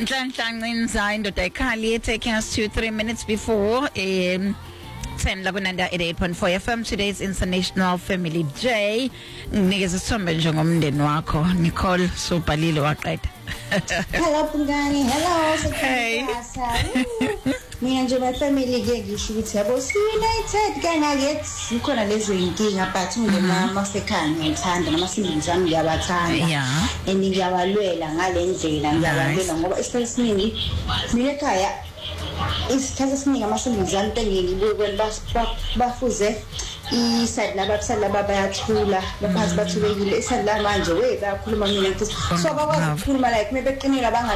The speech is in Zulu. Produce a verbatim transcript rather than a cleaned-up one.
Nhlanhla Nzai indoda ekhali taking us to three minutes before um ten la kunanda eighty-eight point four F M. Today's International Family Day. Nikeza isithombe njengomndeni wakho. Nicole sobhalile waqeda. Hello Pungani, hello. Hey. Mina nje my family ke ngisho ukuthi yabo si united kana ke ikhona lezo inkinga but ngimama sekhaya ngiyithanda nama siblings ami ngiyabathanda. Yeah. And ngiyabalwela ngalendlela ngiyabalwela ngoba isikhathi esiningi mina ekhaya isikhathi esiningi ama siblings ami tengiyibukweni bafuze iside laba kusala laba bayathula baphathi bathulekile iside la manje we bayakhuluma mina ngithi so bakwazi ukukhuluma like mebeqinile abanga